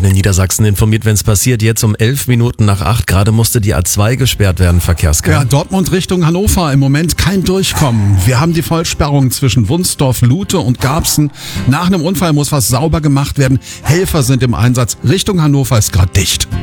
Antenne Niedersachsen informiert, wenn es passiert. Jetzt um 11 Minuten nach 8. Gerade musste die A2 gesperrt werden, Verkehrskarte. Ja, Dortmund Richtung Hannover. Im Moment kein Durchkommen. Wir haben die Vollsperrung zwischen Wunsdorf, Lute und Garbsen. Nach einem Unfall muss was sauber gemacht werden. Helfer sind im Einsatz. Richtung Hannover ist gerade dicht.